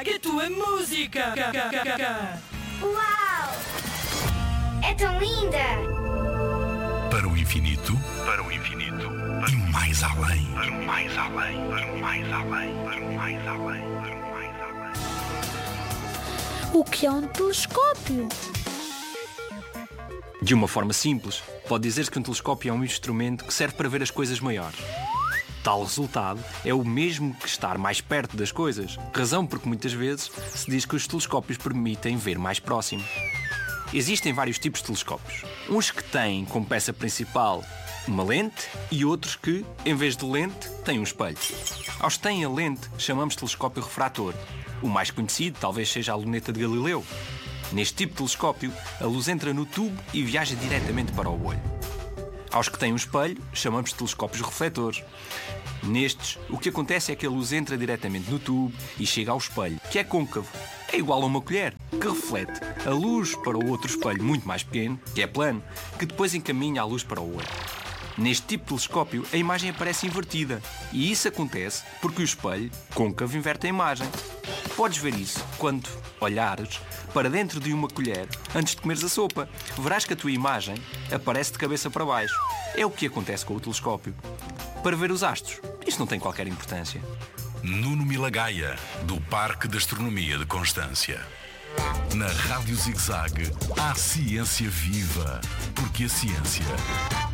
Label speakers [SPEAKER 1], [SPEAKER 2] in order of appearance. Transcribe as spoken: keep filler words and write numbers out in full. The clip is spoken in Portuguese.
[SPEAKER 1] Zig-Zag, a tua música.
[SPEAKER 2] Uau! É tão linda!
[SPEAKER 3] Para o infinito, para o infinito, e mais além, para o mais além, para o mais além, para o mais além, para o mais além.
[SPEAKER 4] O que é um telescópio?
[SPEAKER 5] De uma forma simples, pode dizer-se que um telescópio é um instrumento que serve para ver as coisas maiores. Tal resultado é o mesmo que estar mais perto das coisas, razão porque muitas vezes se diz que os telescópios permitem ver mais próximo. Existem vários tipos de telescópios. Uns que têm como peça principal uma lente e outros que, em vez de lente, têm um espelho. Aos que têm a lente, chamamos de telescópio refrator. O mais conhecido talvez seja a luneta de Galileu. Neste tipo de telescópio, a luz entra no tubo e viaja diretamente para o olho. Aos que têm um espelho, chamamos de telescópios refletores. Nestes, o que acontece é que a luz entra diretamente no tubo e chega ao espelho, que é côncavo. É igual a uma colher, que reflete a luz para o outro espelho muito mais pequeno, que é plano, que depois encaminha a luz para o olho. Neste tipo de telescópio, a imagem aparece invertida. E isso acontece porque o espelho, côncavo, inverte a imagem. Podes ver isso quando olhares para dentro de uma colher antes de comeres a sopa. Verás que a tua imagem aparece de cabeça para baixo. É o que acontece com o telescópio. Para ver os astros, isto não tem qualquer importância.
[SPEAKER 3] Nuno Milagaya, do Parque de Astronomia de Constância. Na Rádio Zig-Zag, há ciência viva, porque a ciência